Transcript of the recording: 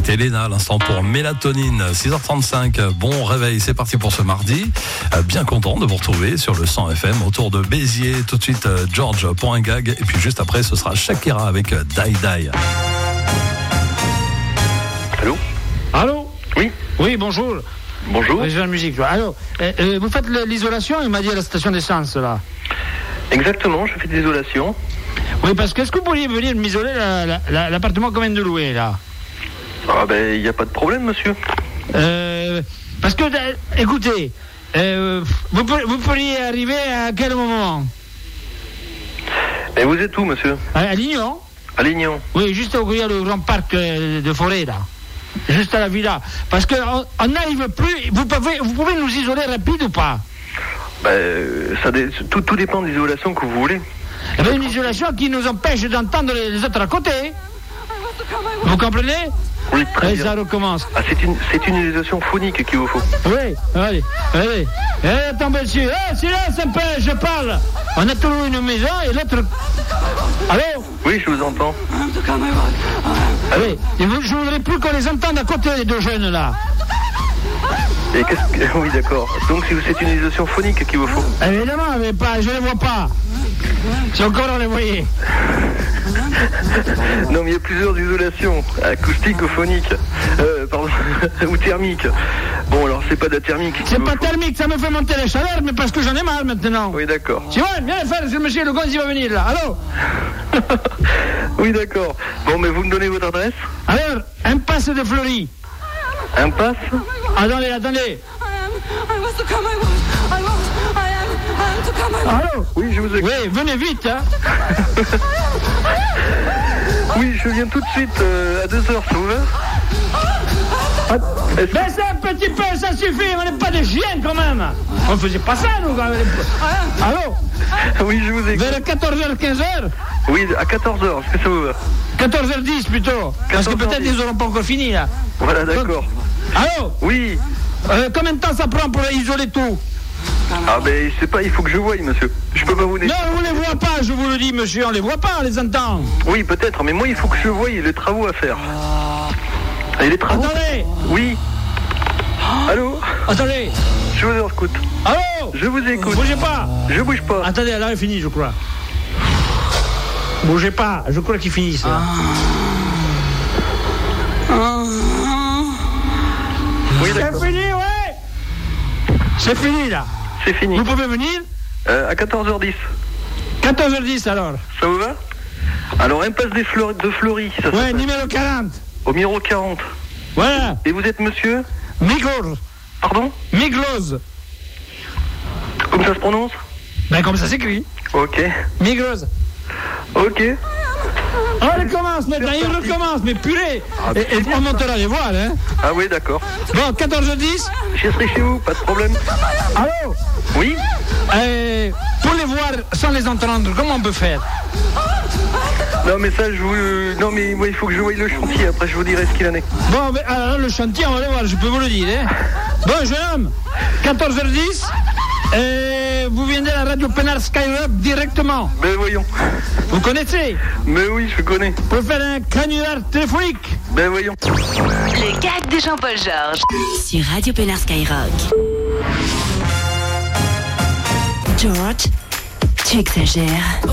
C'était Léna à l'instant pour Mélatonine. 6h35, bon réveil, c'est parti pour ce mardi. Bien content de vous retrouver sur le 100 FM autour de Béziers. Tout de suite, George pour un gag. Et puis juste après, ce sera Shakira avec Die Die. Allô ? Allô ? Oui. Oui, bonjour. Bonjour. J'ai la musique. Alors, vous faites l'isolation, il m'a dit à la station d'essence, là. Exactement, je fais de l'isolation. Oui, parce que est-ce que vous pourriez venir m'isoler l'appartement qu'on vient de louer, là ? Ah ben, il n'y a pas de problème, monsieur. Parce que, écoutez, vous pourriez arriver à quel moment ? Et vous êtes où, monsieur ? À Lignon ? À Lignon. Oui, juste où il y a le grand parc de forêt, là. Juste à la villa. Parce qu'on n'arrive plus. Vous pouvez nous isoler rapide ou pas ? Tout dépend de l'isolation que vous voulez. Eh bien, une isolation qui nous empêche d'entendre les autres à côté. Vous comprenez ? Oui, très Et bien. ça recommence. Ah, c'est une isolation phonique qu'il vous faut. Oui, allez. Tombez dessus. Silence un peu, je parle. On a trouvé une maison et l'autre... Allô ? Oui, je vous entends. Oui, et je voudrais plus qu'on les entende à côté, les deux jeunes, là. Et oui, d'accord. Donc, c'est une isolation phonique qu'il vous faut. Évidemment, mais pas, je ne les vois pas. Si encore on les voyait. Non, mais il y a plusieurs isolations. Acoustique ou phonique. Pardon. Ou thermique. Bon, alors, c'est pas de la thermique. C'est pas thermique, ça me fait monter les chaleurs, mais parce que j'en ai marre maintenant. Oui, d'accord. Tu vois, viens faire, le monsieur, le gonze, il va venir, là. Allô ? Oui, d'accord. Bon, mais vous me donnez votre adresse ? Alors, impasse de Fleury. Impasse ? Attendez. Allô ? Oui, je vous écoute. Oui, venez vite, hein. Oui, je viens tout de suite à 2h, ça vous va ? Baissez un petit peu, ça suffit, on n'est pas des chiens quand même. On faisait pas ça, nous, quand même. Allô ? Oui, je vous écoute. Vers 14h, 15h ? Oui, à 14h, est-ce que ça vous va ? 14h10 plutôt. Parce que 14h10. peut-être ils n'auront pas encore fini, là. Voilà, d'accord. Allô ? Oui. Combien de temps ça prend pour isoler tout ? Ah ben, c'est pas, il faut que je voie, monsieur. Je peux pas vous dire. Non, on les voit pas, je vous le dis, monsieur, on les voit pas, on les entend. Oui, peut-être, mais moi, il faut que je voie les travaux à faire. Et les travaux... Attendez. Oui. Allô ? Attendez. Je vous écoute. Allô ? Je vous écoute. Bougez pas. Je bouge pas. Attendez, alors il finit, je crois. Bougez pas, je crois qu'il finit, ça. Oui, C'est d'accord. fini, ouais. C'est fini, là. C'est fini. Vous pouvez venir ? À 14h10. 14h10, alors. Ça vous va ? Alors, impasse de Fleury, ça Ouais, s'appelle. numéro 40. Au numéro 40. Voilà. Et vous êtes monsieur ? Miglos. Pardon ? Miglos. Comme ça se prononce ? Ben, comme ça s'écrit. Ok. Miglos. Ok. On recommence maintenant, il recommence, mais purée. Et on montera les voiles, hein. Ah oui, d'accord. Bon, 14h10. Je serai chez vous, pas de problème. Allô ? Oui ? Pour les voir sans les entendre, comment on peut faire ? Non, mais ça, non, mais ouais, il faut que je voie le chantier, après je vous dirai ce qu'il en est. Bon, mais alors le chantier, on va aller voir, je peux vous le dire, hein. Bon, jeune homme, 14h10, vous venez à la radio Pénal Skyrock directement. Ben voyons. Vous connaissez ? Mais oui, je connais. Pour faire un canular téléphonique. Ben voyons. Le gag de Jean-Paul Georges sur Radio Pénal Skyrock. George, tu exagères.